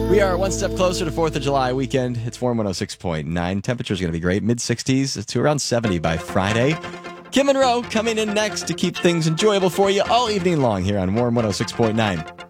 We are one step closer to 4th of July weekend. It's Warm 106.9. Temperature's going to be great. Mid-60s to around 70 by Friday. Kim and Roe coming in next to keep things enjoyable for you all evening long here on Warm 106.9.